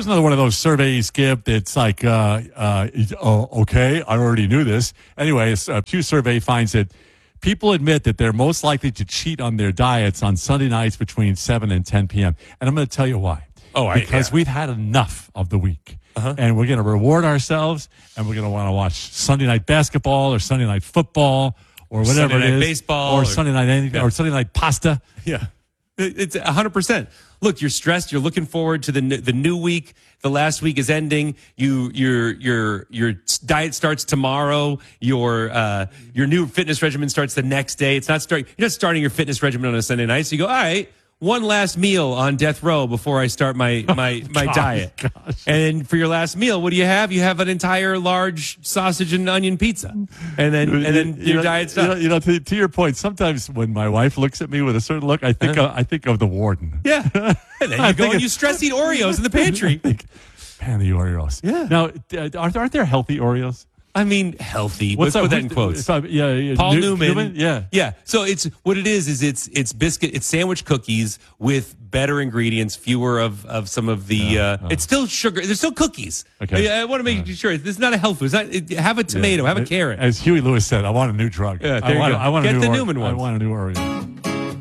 Here's another one of those surveys, Skip. It's like, okay, I already knew this. Anyway, a Pew survey finds that people admit that they're most likely to cheat on their diets on Sunday nights between 7 and 10 p.m. And I'm going to tell you why. Because we've had enough of the week. And we're going to reward ourselves, and we're going to want to watch Sunday night basketball or Sunday night football or whatever Sunday it night is. baseball. Or Sunday night anything, or Sunday night pasta. Yeah. It's 100%. Look, you're stressed. You're looking forward to the new week. The last week is ending. Your diet starts tomorrow. Your new fitness regimen starts the next day. You're not starting your fitness regimen on a Sunday night. So you go, all right, one last meal on death row before I start my diet. Gosh. And for your last meal, what do you have? You have an entire large sausage and onion pizza, and then your diet's done. To your point, sometimes when my wife looks at me with a certain look, I think of the warden. Yeah, and then you go and you stress eat Oreos in the pantry. Man, the Oreos. Yeah. Now, aren't there healthy Oreos? I mean, healthy. What's Let's that? put that in quotes. Paul Newman. Yeah. Yeah. So it's what it is it's biscuit, it's sandwich cookies with better ingredients, fewer of some of the, it's still sugar. There's still cookies. Okay. I want to make sure this is not a health food. Have a tomato, have a carrot. As Huey Lewis said, I want a new drug. Yeah, there you go. I want Get a new the Newman ones. I want a new Oreo.